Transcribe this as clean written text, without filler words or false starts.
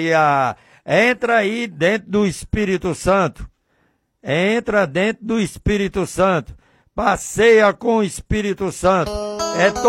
Maria. Entra aí dentro do Espírito Santo. Entra dentro do Espírito Santo. Passeia com o Espírito Santo. É